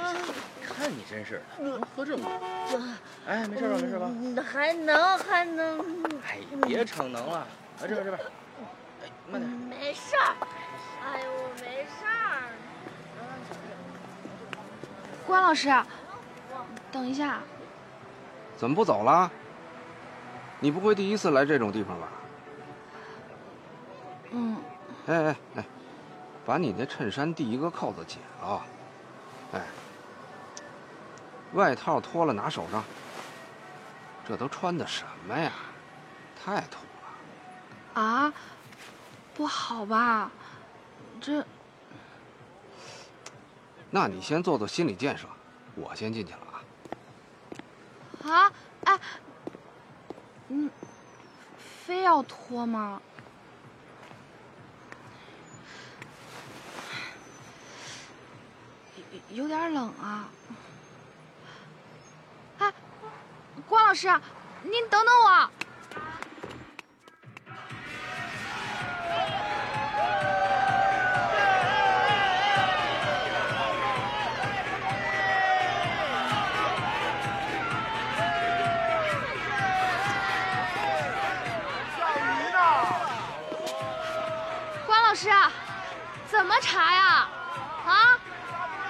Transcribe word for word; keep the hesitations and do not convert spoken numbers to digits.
看你真是的，能喝这么多？哎，没事吧？没事吧？ 还能还能。 哎，别逞能了，啊，这边这边，哎，慢点。 没事儿，哎呦，没事儿。 关老师，等一下。 怎么不走了？你不会第一次来这种地方吧？ 嗯。 哎哎哎，把你那衬衫第一个扣子解了。哎，外套脱了拿手上。这都穿的什么呀？太土了。 啊？不好吧？这…… 那你先做做心理建设，我先进去了啊。 啊？哎，嗯，非要脱吗？有有点冷啊。哎，关老师，您等等我。老师，怎么查呀？啊？